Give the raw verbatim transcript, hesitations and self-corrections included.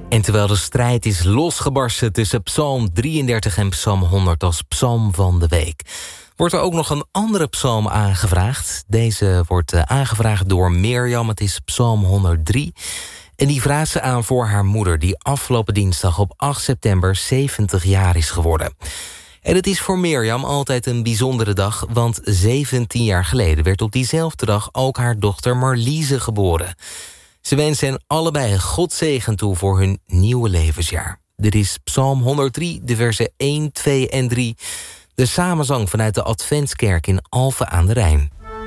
En terwijl de strijd is losgebarsten tussen Psalm drieëndertig en Psalm honderd als psalm van de week, wordt er ook nog een andere psalm aangevraagd. Deze wordt uh, aangevraagd door Mirjam. Het is Psalm honderddrie. En die vraagt ze aan voor haar moeder, die afgelopen dinsdag op acht september zeventig jaar is geworden. En het is voor Mirjam altijd een bijzondere dag, want zeventien jaar geleden werd op diezelfde dag ook haar dochter Marlize geboren. Ze wensen hen allebei Gods zegen toe voor hun nieuwe levensjaar. Dit is Psalm honderddrie, de versen één, twee en drie. De samenzang vanuit de Adventskerk in Alphen aan de Rijn.